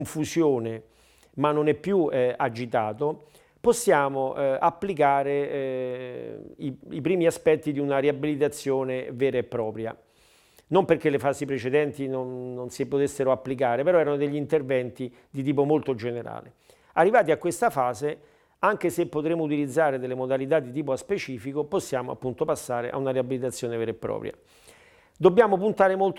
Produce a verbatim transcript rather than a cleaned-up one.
confusione ma non è più eh, agitato, possiamo eh, applicare eh, i, i primi aspetti di una riabilitazione vera e propria. Non perché le fasi precedenti non, non si potessero applicare, però erano degli interventi di tipo molto generale. Arrivati a questa fase, anche se potremo utilizzare delle modalità di tipo aspecifico, possiamo appunto passare a una riabilitazione vera e propria. Dobbiamo puntare molto